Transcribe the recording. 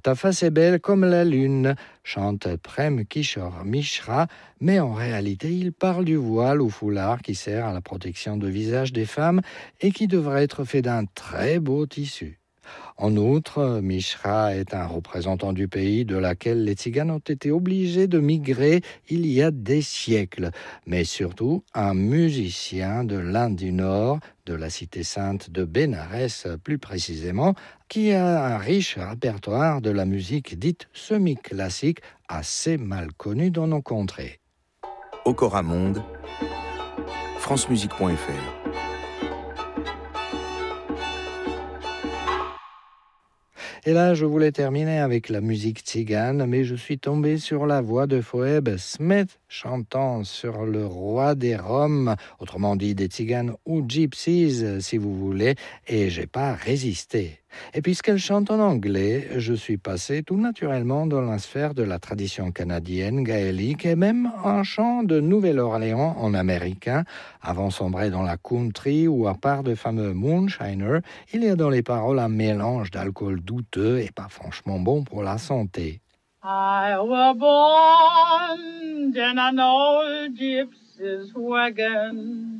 Ta face est belle comme la lune, chante Prem Kishore Mishra, mais en réalité, il parle du voile ou foulard qui sert à la protection du visage des femmes et qui devrait être fait d'un très beau tissu. En outre, Mishra est un représentant du pays de laquelle les Tziganes ont été obligés de migrer il y a des siècles, mais surtout un musicien de l'Inde du Nord, de la cité sainte de Bénarès plus précisément, qui a un riche répertoire de la musique dite semi-classique assez mal connue dans nos contrées. Okora Monde, francemusique.fr. Et là, je voulais terminer avec la musique tzigane, mais je suis tombé sur la voix de Phoebe Smith chantant sur le roi des Roms, autrement dit des tziganes ou gypsies, si vous voulez, et j'ai pas résisté. Et puisqu'elle chante en anglais, je suis passé tout naturellement dans la sphère de la tradition canadienne, gaélique, et même un chant de Nouvelle-Orléans en américain, avant sombrer dans la country où, à part de fameux moonshiner, il y a dans les paroles un mélange d'alcool douteux et pas franchement bon pour la santé. I was born in an old gypsy's wagon.